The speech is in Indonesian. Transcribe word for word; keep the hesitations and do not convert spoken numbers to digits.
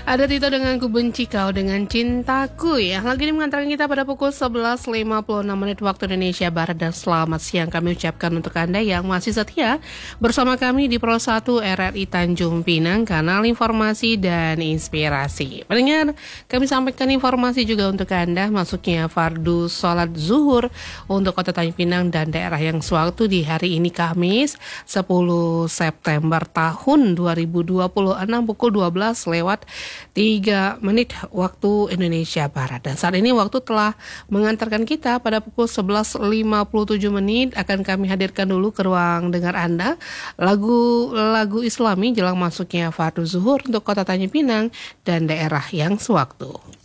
Ada Tito dengan Ku Benci Kau dengan Cintaku ya. Lagi ini mengantarkan kita pada pukul sebelas lima puluh enam menit waktu Indonesia Barat. Dan selamat siang kami ucapkan untuk Anda yang masih setia bersama kami di Pro satu R R I Tanjung Pinang, kanal informasi dan inspirasi. Pendengar, kami sampaikan informasi juga untuk Anda masuknya fardu sholat zuhur untuk Kota Tanjung Pinang dan daerah yang sewaktu di hari ini Kamis sepuluh September tahun dua ribu dua puluh enam pukul dua belas lewat tiga menit waktu Indonesia Barat. Dan saat ini waktu telah mengantarkan kita pada pukul sebelas lima puluh tujuh menit. Akan kami hadirkan dulu ke ruang dengar Anda lagu-lagu Islami jelang masuknya fardu zuhur untuk Kota Tanjung Pinang dan daerah yang sewaktu.